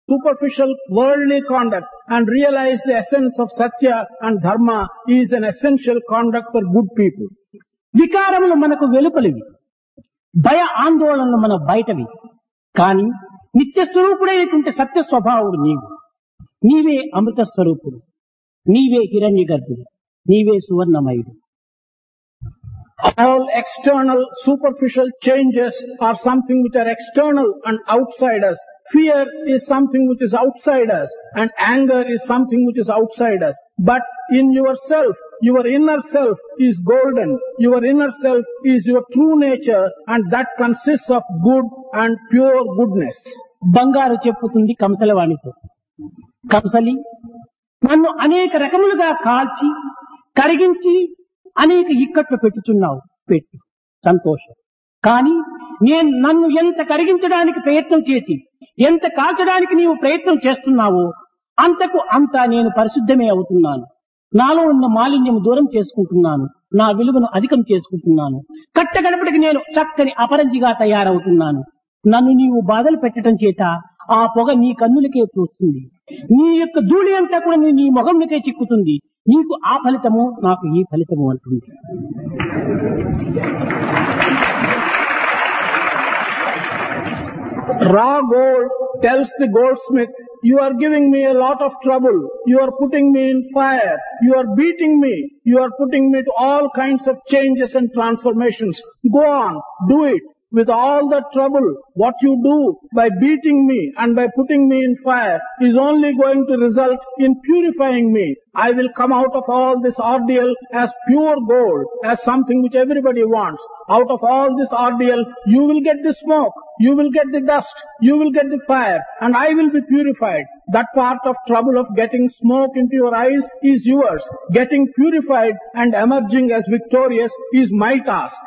superficial worldly conduct and realize the essence of Satya and Dharma is an essential conduct for good people. వికారములు మనకు వెలుపలివి, భయ ఆందోళనలు మన బయటవి. కానీ నిత్య స్వరూపుడైనటువంటి సత్య స్వభావుడు నీవు. నీవే అమృత స్వరూపుడు, నీవే హిరణ్య గర్భుడు, నీవే సువర్ణమయుడు. All external superficial changes are something which are external and outside us. Fear is something which is outside us, and anger is something which is outside us. But in yourself, your inner self is golden. Your inner self is your true nature, and that consists of good and pure goodness. బంగారు చెప్పుతుంది కంసలవాణితో, కంసలి నన్ను అనేక రకములుగా కాల్చి కరిగించి అనేక ఇక్కట్లు పెట్టుచున్నావు, పెట్టు, సంతోషం. కానీ నేను నన్ను ఎంత కరిగించడానికి ప్రయత్నం చేసి ఎంత కాల్చడానికి నీవు ప్రయత్నం చేస్తున్నావో అంతకు అంతా నేను పరిశుద్ధమే అవుతున్నాను. నాలో ఉన్న మాలిన్యము దూరం చేసుకుంటున్నాను, నా విలువను అధికం చేసుకుంటున్నాను. కట్టగడపటికి నేను చక్కని అపరంజిగా తయారవుతున్నాను. నన్ను నీవు బాధలు పెట్టడం చేత ఆ పొగ నీ కన్నులకే చూస్తుంది. నీ యొక్క ధూళి అంతా కూడా నీ మొహంలోకే చిక్కుతుంది. నీకు ఆ ఫలితము, నాకు ఈ ఫలితము అంటుంది. Raw gold tells the goldsmith, you are giving me a lot of trouble. You are putting me in fire. You are beating me. You are putting me to all kinds of changes and transformations. Go on, do it. With all the trouble, what you do by beating me and by putting me in fire is only going to result in purifying me. I will come out of all this ordeal as pure gold, as something which everybody wants. Out of all this ordeal, you will get the smoke, you will get the dust, you will get the fire, and I will be purified. That part of trouble of getting smoke into your eyes is yours. Getting purified and emerging as victorious is my task.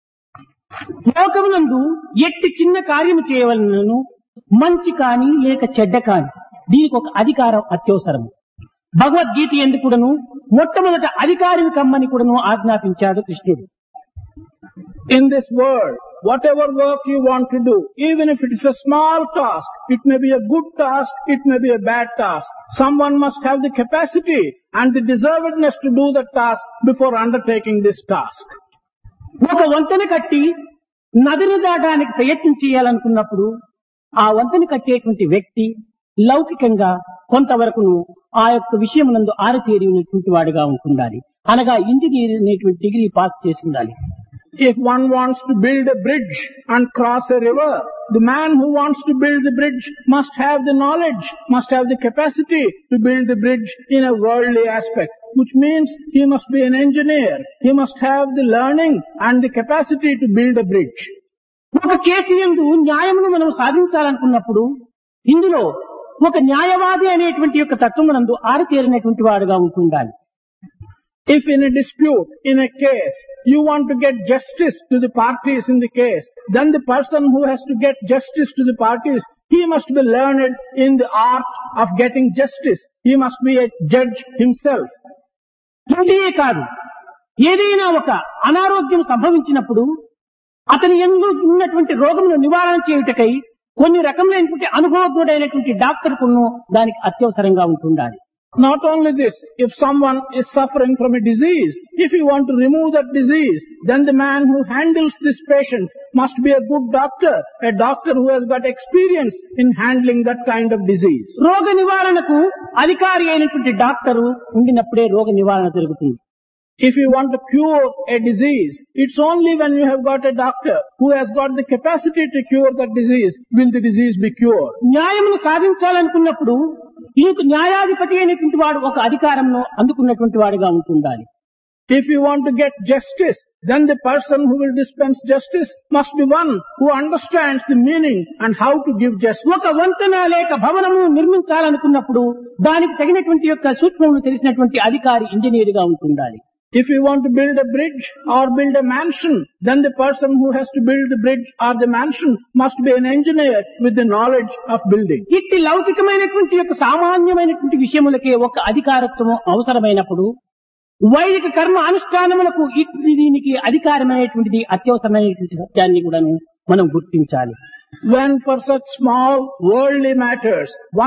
లోకమునందు ఎట్టి చిన్న కార్యము చేయవలనను, మంచి కాని లేక చెడ్డ కాని, దీనికి ఒక అధికారం అత్యవసరము. భగవద్గీత ఎందుకుడను మొట్టమొదట అధికారిని కమ్మని కూడాను ఆజ్ఞాపించాడు కృష్ణుడు. In this world, whatever work you want to do, even if it is a small task, it may be a good task, it may be a bad task. Someone must have the capacity and the deservedness to do the task before undertaking this task. ఒక వంతెన కట్టి నదిని దాటడానికి ప్రయత్నం చేయాలనుకున్నప్పుడు ఆ వంతెన కట్టేటువంటి వ్యక్తి లౌకికంగా కొంతవరకును ఆ యొక్క విషయమునందు ఆరితేరినటువంటి వాడిగా ఉంటుండాలి. అనగా ఇంజనీర్ అనేటువంటి డిగ్రీ పాస్ చేసి ఉండాలి. If one wants to build a bridge and cross a river, the man who wants to build the bridge must have the knowledge, must have the capacity to build the bridge in a worldly aspect, which means he must be an engineer. He must have the learning and the capacity to build a bridge. ఒక case యందు న్యాయమును మనం సాధించాలనుకున్నప్పుడు ఇందులో ఒక న్యాయవాది అనేటువంటి యొక్క తత్వమునందు ఆరితేరినటువంటి వాడుగా ఉంటుండాలి. If in a dispute, in a case, you want to get justice to the parties in the case, then the person who has to get justice to the parties, he must be learned in the art of getting justice. He must be a judge himself. ఇదే కాదు, ఏదైనా ఒక అనారోగ్యం సంభవించినప్పుడు అతని యందు ఉన్నటువంటి రోగమును నివారణ చేయుటకై కొన్ని రకములైనటువంటి అనుభవజ్ఞుడైనటువంటి డాక్టర్ కును దానికి అత్యవసరంగా ఉంటుండాలి. Not only this, if someone is suffering from a disease, if you want to remove that disease, then the man who handles this patient must be a good doctor, a doctor who has got experience in handling that kind of disease. రోగ నివారణకు అధికారి అయినటువంటి doctor ఉండినప్పుడే రోగ నివారణ జరుగుతుంది. If you want to cure a disease, it's only when you have got a doctor who has got the capacity to cure that disease will the disease be cured. న్యాయమును సాధించాలనుకున్నప్పుడు నీకు న్యాయాధిపతి అయినటువంటి వాడు ఒక అధికారంను అందుకున్నటువంటి వాడిగా ఉంటుండాలి. If you want to get justice, then the person who will dispense justice must be one who understands the meaning and how to give justice. ఒక వంతెన లేక భవనము నిర్మించాలనుకున్నప్పుడు దానికి తగినటువంటి యొక్క సూక్ష్మములు తెలిసినటువంటి అధికారి ఇంజనీర్గా ఉంటుండాలి. If you want to build a bridge or build a mansion, then the person who has to build the bridge or the mansion must be an engineer with the knowledge of building. ఇట్టి లౌకికమైనటువంటి యొక్క సామాన్యమైనటువంటి విషయములకే ఒక అధికారత్వము అవసరమైనప్పుడు వైదిక కర్మ అనుష్ఠానములకు దీనికి అధికారమైనటువంటిది అత్యవసరమైనటువంటి సత్యాన్ని కూడాను మనం గుర్తించాలి. When for such small worldly matters